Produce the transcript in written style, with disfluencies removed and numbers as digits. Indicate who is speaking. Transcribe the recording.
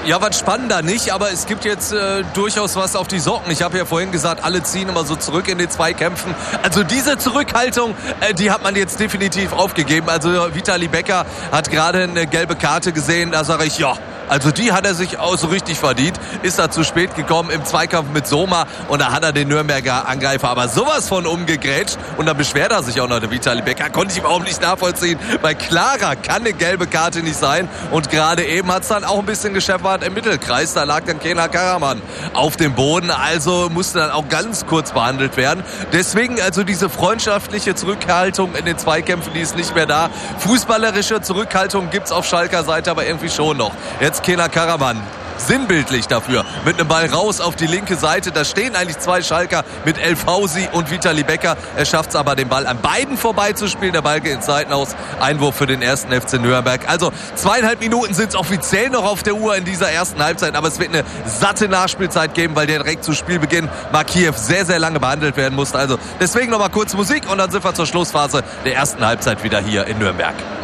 Speaker 1: Ja, was spannender nicht, aber es gibt jetzt durchaus was auf die Socken. Ich habe ja vorhin gesagt, alle ziehen immer so zurück in den Zweikämpfen. Also diese Zurückhaltung, die hat man jetzt definitiv aufgegeben. Also Vitali Becker hat gerade eine gelbe Karte gesehen, da sage ich, ja, also die hat er sich auch so richtig verdient. Ist er zu spät gekommen im Zweikampf mit Soma und da hat er den Nürnberger Angreifer aber sowas von umgegrätscht und dann beschwert er sich auch noch, der Vitali Becker. Konnte ich überhaupt nicht nachvollziehen, weil klarer kann eine gelbe Karte nicht sein und gerade eben hat es dann auch ein bisschen gescheppert im Mittelkreis. Da lag dann Kenan Karaman auf dem Boden, also musste dann auch ganz kurz behandelt werden. Deswegen also diese freundschaftliche Zurückhaltung in den Zweikämpfen, die ist nicht mehr da. Fußballerische Zurückhaltung gibt's auf Schalker Seite aber irgendwie schon noch. Jetzt Kenan Karaman. Sinnbildlich dafür. Mit einem Ball raus auf die linke Seite. Da stehen eigentlich zwei Schalker mit Elfhausi und Vitali Becker. Er schafft es aber, den Ball an beiden vorbeizuspielen. Der Ball geht ins Seitenhaus. Einwurf für den ersten FC Nürnberg. Also 2,5 Minuten sind es offiziell noch auf der Uhr in dieser ersten Halbzeit. Aber es wird eine satte Nachspielzeit geben, weil der direkt zu Spielbeginn Makiev sehr, sehr lange behandelt werden musste. Also deswegen nochmal kurz Musik und dann sind wir zur Schlussphase der ersten Halbzeit wieder hier in Nürnberg.